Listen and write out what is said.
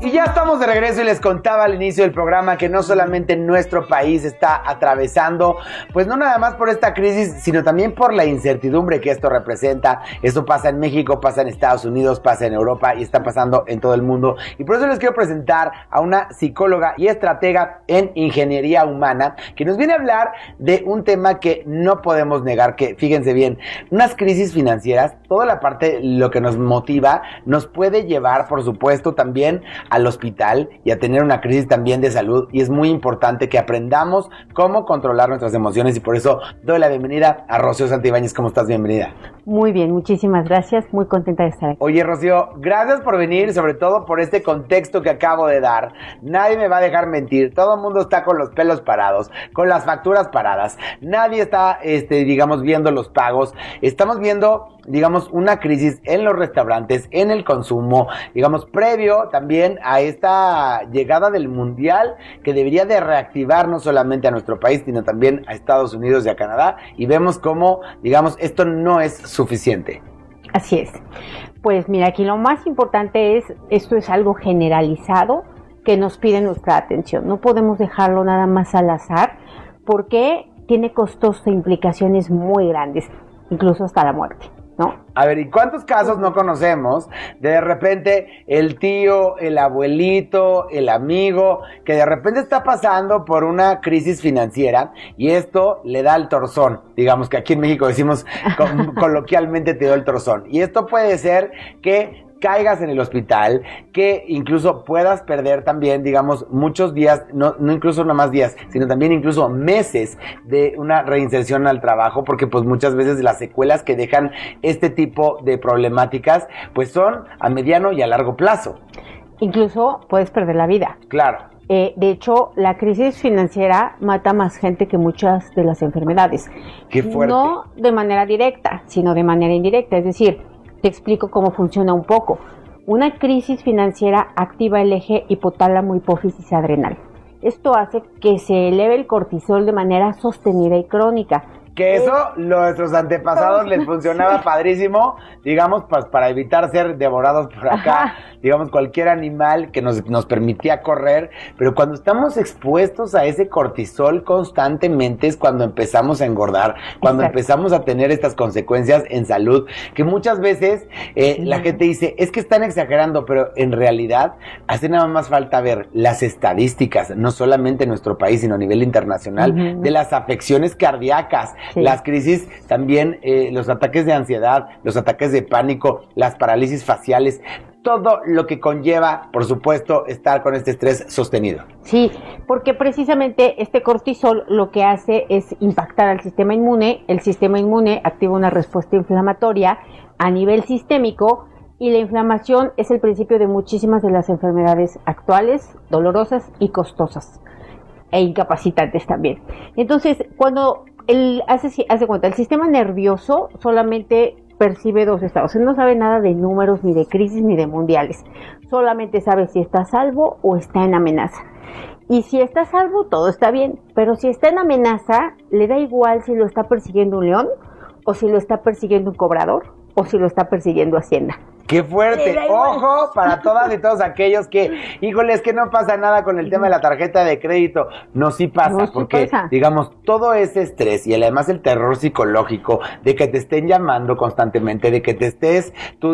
Y ya estamos de regreso y les contaba al inicio del programa que no solamente nuestro país está atravesando, pues no nada más por esta crisis, sino también por la incertidumbre que esto representa. Esto pasa en México, pasa en Estados Unidos, pasa en Europa y está pasando en todo el mundo. Y por eso les quiero presentar a una psicóloga y estratega en ingeniería humana que nos viene a hablar de un tema que no podemos negar, que fíjense bien, unas crisis financieras, toda la parte, lo que nos motiva, nos puede llevar, por supuesto, también al hospital y a tener una crisis también de salud, y es muy importante que aprendamos cómo controlar nuestras emociones, y por eso doy la bienvenida a Rocío Santibáñez. ¿Cómo estás? Bienvenida. Muy bien, muchísimas gracias, muy contenta de estar aquí. Oye, Rocío, gracias por venir, sobre todo por este contexto que acabo de dar. Nadie me va a dejar mentir, todo el mundo está con los pelos parados, con las facturas paradas, nadie está, digamos, viendo los pagos, estamos viendo, digamos, una crisis en los restaurantes, en el consumo, digamos, previo también a esta llegada del mundial que debería de reactivar no solamente a nuestro país, sino también a Estados Unidos y a Canadá, y vemos cómo, digamos, esto no es suficiente. Así es. Pues mira, aquí lo más importante es, esto es algo generalizado que nos pide nuestra atención. No podemos dejarlo nada más al azar porque tiene costos e implicaciones muy grandes, incluso hasta la muerte, ¿no? A ver, ¿y cuántos casos no conocemos de repente el tío, el abuelito, el amigo, que de repente está pasando por una crisis financiera y esto le da el torzón? Digamos que aquí en México decimos coloquialmente te dio el torzón. Y esto puede ser que caigas en el hospital, que incluso puedas perder también, digamos, muchos días, no incluso no más días, sino también incluso meses de una reinserción al trabajo, porque pues muchas veces las secuelas que dejan este tipo de problemáticas, pues son a mediano y a largo plazo. Incluso puedes perder la vida. Claro. De hecho, la crisis financiera mata más gente que muchas de las enfermedades. ¡Qué fuerte! No de manera directa, sino de manera indirecta, es decir, te explico cómo funciona un poco. Una crisis financiera activa el eje hipotálamo hipófisis adrenal. Esto hace que se eleve el cortisol de manera sostenida y crónica. Que eso nuestros antepasados les funcionaba padrísimo, digamos, pues para evitar ser devorados por acá, ajá, digamos, cualquier animal que nos permitía correr, pero cuando estamos expuestos a ese cortisol constantemente es cuando empezamos a engordar, cuando exacto, empezamos a tener estas consecuencias en salud, que muchas veces la gente dice, es que están exagerando, pero en realidad hace nada más falta ver las estadísticas, no solamente en nuestro país, sino a nivel internacional, de las afecciones cardíacas, sí, las crisis también, los ataques de ansiedad, los ataques de pánico, las parálisis faciales, todo lo que conlleva, por supuesto, estar con este estrés sostenido. Sí, porque precisamente este cortisol lo que hace es impactar al sistema inmune, el sistema inmune activa una respuesta inflamatoria a nivel sistémico, y la inflamación es el principio de muchísimas de las enfermedades actuales, dolorosas y costosas, e incapacitantes también. Entonces, cuando hace cuenta, el sistema nervioso solamente percibe dos estados. Él no sabe nada de números, ni de crisis, ni de mundiales. Solamente sabe si está a salvo o está en amenaza. Y si está a salvo, todo está bien. Pero si está en amenaza, le da igual si lo está persiguiendo un león, o si lo está persiguiendo un cobrador, o si lo está persiguiendo Hacienda. ¡Qué fuerte! ¡Ojo! Para todas y todos aquellos que, híjole, es que no pasa nada con el tema de la tarjeta de crédito. No, sí pasa, no, sí porque, pasa, digamos, todo ese estrés y además el terror psicológico de que te estén llamando constantemente, de que te estés tú